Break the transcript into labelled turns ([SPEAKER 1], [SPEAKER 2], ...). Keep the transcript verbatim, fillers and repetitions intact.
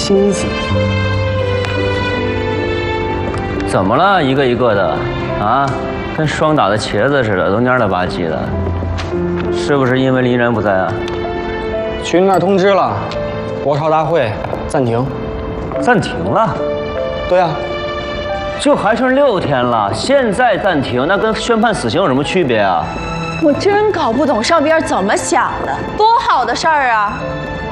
[SPEAKER 1] 心思。
[SPEAKER 2] 怎么了？一个一个的，啊，跟霜打的茄子似的，都蔫了吧唧的。是不是因为林然不在啊？
[SPEAKER 1] 群那儿通知了，国潮大会暂停。
[SPEAKER 2] 暂停了？
[SPEAKER 1] 对啊。
[SPEAKER 2] 就还剩六天了，现在暂停，那跟宣判死刑有什么区别啊？
[SPEAKER 3] 我真搞不懂上边怎么想的，多好的事儿啊！